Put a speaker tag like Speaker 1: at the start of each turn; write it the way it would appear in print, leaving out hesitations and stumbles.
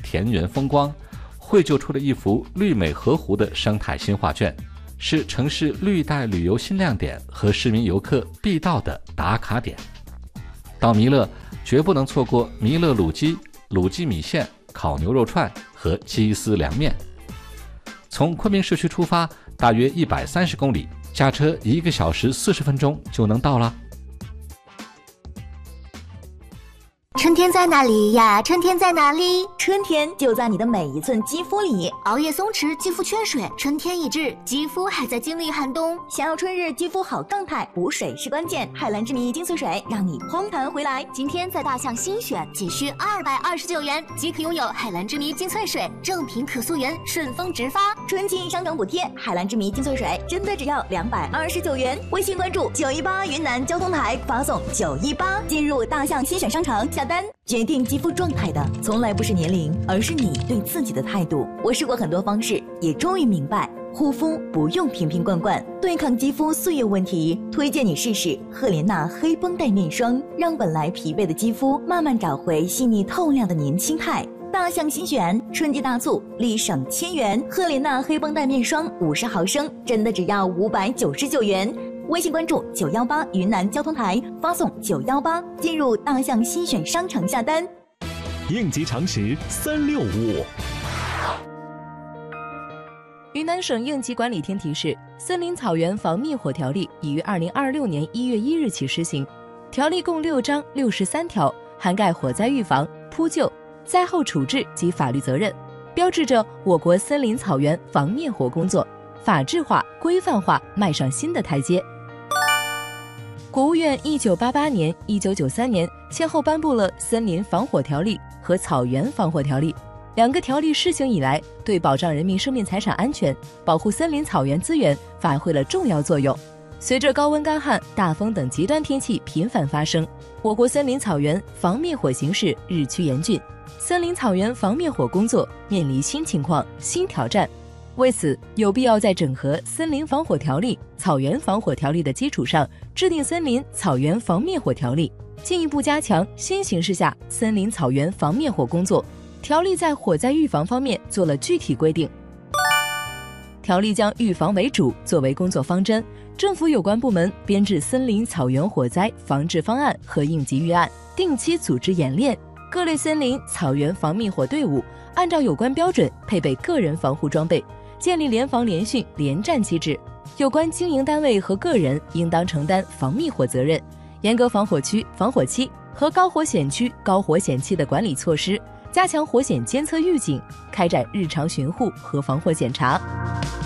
Speaker 1: 田园风光，绘就出了一幅绿美河湖的生态新画卷，是城市绿带旅游新亮点和市民游客必到的打卡点。到弥勒绝不能错过弥勒卤鸡、卤鸡米线、烤牛肉串和鸡丝凉面。从昆明市区出发，大约130公里，驾车1个小时40分钟就能到了。
Speaker 2: 春天在哪里呀？春天在哪里？
Speaker 3: 春天就在你的每一寸肌肤里。
Speaker 2: 熬夜松弛，肌肤缺水，春天已至，肌肤还在经历寒冬。
Speaker 3: 想要春日肌肤好状态，补水是关键。海蓝之谜精粹水让你嘭弹回来。
Speaker 2: 今天在大象新选，仅需229元即可拥有海蓝之谜精粹水，正品可溯源，顺丰直发。
Speaker 3: 春季商场补贴，海蓝之谜精粹水真的只要229元。微信关注918云南交通台，发送918进入大象新选商城下单。决定肌肤状态的从来不是年龄，而是你对自己的态度。我试过很多方式，也终于明白护肤不用瓶瓶罐罐，对抗肌肤岁月问题，推荐你试试赫莲娜黑绷带面霜，让本来疲惫的肌肤慢慢找回细腻透亮的年轻态。大象新选春季大促，立省1000元，赫莲娜黑绷带面霜50毫升，真的只要599元。微信关注918云南交通台，发送918进入大象新选商城下单。
Speaker 4: 应急常识365。
Speaker 5: 云南省应急管理厅提示，《森林草原防灭火条例》已于2026年1月1日起施行。条例共6章63条，涵盖火灾预防、扑救、灾后处置及法律责任，标志着我国森林草原防灭火工作法治化、规范化迈上新的台阶。国务院1988年、1993年先后颁布了《森林防火条例》和《草原防火条例》，两个条例施行以来，对保障人民生命财产安全、保护森林草原资源发挥了重要作用。随着高温干旱、大风等极端天气频繁发生，我国森林草原防灭火形势日趋严峻，森林草原防灭火工作面临新情况、新挑战。为此，有必要在整合《森林防火条例》《草原防火条例》的基础上，制定《森林草原防灭火条例》，进一步加强新形势下森林草原防灭火工作。条例在火灾预防方面做了具体规定。条例将预防为主作为工作方针，政府有关部门编制森林草原火灾防治方案和应急预案，定期组织演练，各类森林草原防灭火队伍按照有关标准配备个人防护装备，建立联防联训联战机制。有关经营单位和个人应当承担防灭火责任，严格防火区、防火期和高火险区、高火险期的管理措施，加强火险监测预警，开展日常巡护和防火检查。